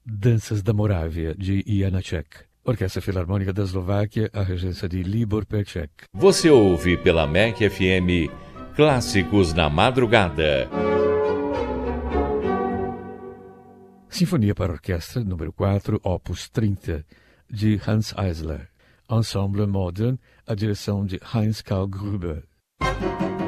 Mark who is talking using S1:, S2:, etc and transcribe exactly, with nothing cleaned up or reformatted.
S1: Danças da Morávia, de Janáček. Orquestra Filarmônica da Eslováquia, a regência de Libor Perček.
S2: Você ouve pela M E C F M Clássicos na Madrugada.
S1: Sinfonia para Orquestra, número quatro, opus trinta, de Hans Eisler. Ensemble Modern, a direção de Heinz Karl Gruber.